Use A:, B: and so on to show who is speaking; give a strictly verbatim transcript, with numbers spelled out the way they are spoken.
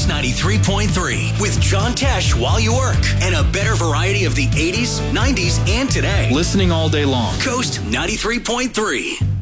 A: Coast ninety-three point three with John Tesh while you work and a better variety of the eighties, nineties, and today.
B: Listening all day long.
A: Coast ninety-three point three.